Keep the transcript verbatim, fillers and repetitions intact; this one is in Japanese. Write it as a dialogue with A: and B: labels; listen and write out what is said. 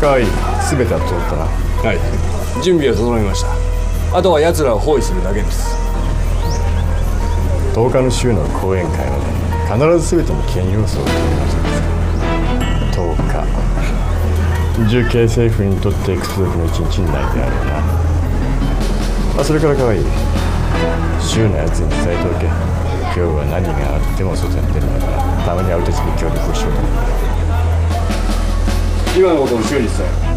A: 河合、すべては通ったな。
B: はい、準備は整いました。あとは奴らを包囲するだけです。
A: とおかの週の講演会まで必ずすべての危険要素を取り除く。とおか、重慶政府にとって屈辱の一日になるであろうな。まあ、それから河合、州のやつに伝えておけ。今日は何があっても外に出るんだから、たまには俺たちに協力をしよう。
B: 今のことを州に伝えろ。